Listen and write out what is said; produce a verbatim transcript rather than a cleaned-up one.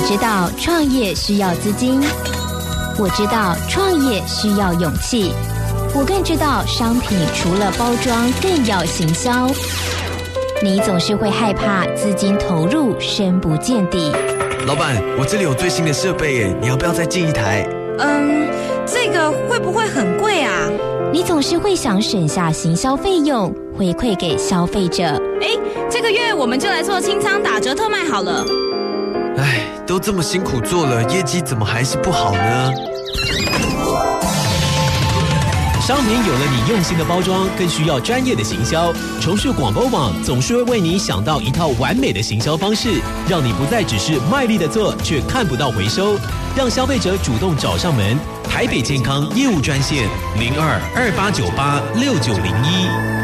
知道创业需要资金，我知道创业需要勇气，我更知道商品除了包装更要行销。你总是会害怕资金投入深不见底。 老板，我这里有最新的设备耶，你要不要再进一台？ 嗯，这个会不会很贵啊？ 你总是会想省下行销费用，回馈给消费者。 诶，这个月我们就来做清仓打折特卖好了。 唉，都这么辛苦做了，业绩怎么还是不好呢？ 商品有了你用心的包装，更需要专业的行销。重塑广播网总是会为你想到一套完美的行销方式，让你不再只是卖力的做，却看不到回收，让消费者主动找上门。 台北健康业务专线零二二八九八六九零一。